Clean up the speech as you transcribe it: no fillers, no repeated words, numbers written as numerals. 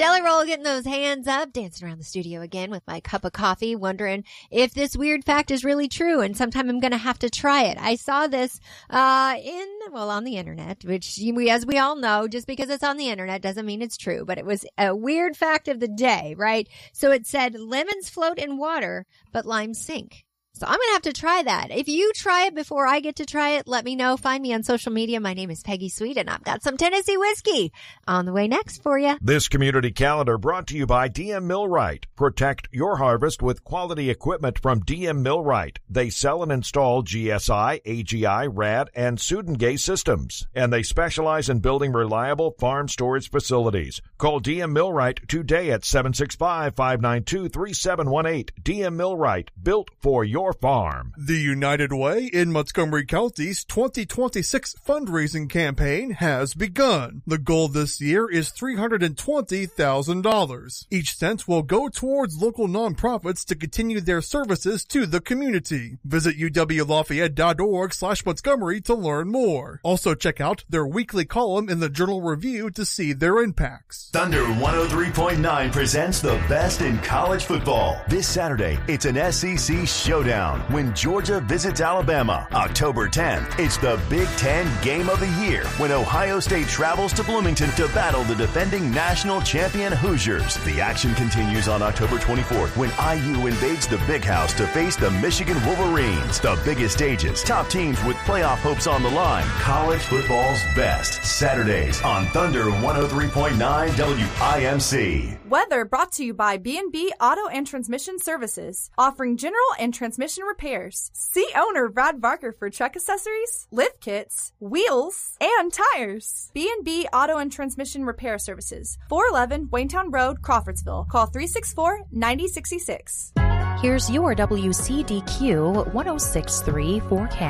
Jelly Roll getting those hands up, dancing around the studio again with my cup of coffee, wondering if this weird fact is really true, and sometime I'm going to have to try it. I saw this on the internet, which as we all know, just because it's on the internet doesn't mean it's true, but it was a weird fact of the day, right? So it said lemons float in water, but limes sink. So I'm going to have to try that. If you try it before I get to try it, let me know. Find me on social media. My name is Peggy Sweet, and I've got some Tennessee whiskey on the way next for you. This community calendar brought to you by DM Millwright. Protect your harvest with quality equipment from DM Millwright. They sell and install GSI, AGI, RAD, and Sudengate systems, and they specialize in building reliable farm storage facilities. Call DM Millwright today at 765-592-3718. DM Millwright, built for your farm. The United Way in Montgomery County's 2026 fundraising campaign has begun. The goal this year is $320,000. Each cent will go towards local nonprofits to continue their services to the community. Visit uwlafayette.org/Montgomery to learn more. Also check out their weekly column in the Journal Review to see their impacts. Thunder 103.9 presents the best in college football. This Saturday, it's an SEC showdown when Georgia visits Alabama. October 10th, it's the Big Ten Game of the Year when Ohio State travels to Bloomington to battle the defending national champion Hoosiers. The action continues on October 24th when IU invades the Big House to face the Michigan Wolverines. The biggest stages, top teams with playoff hopes on the line. College football's best. Saturdays on Thunder 103.9 WIMC. Weather brought to you by B&B Auto and Transmission Services, offering general and transmission repairs. See owner Brad Barker for truck accessories, lift kits, wheels, and tires. B&B Auto and Transmission Repair Services, 411 Waynetown Road, Crawfordsville. Call 364-9066. Here's your WCDQ 106.3 forecast.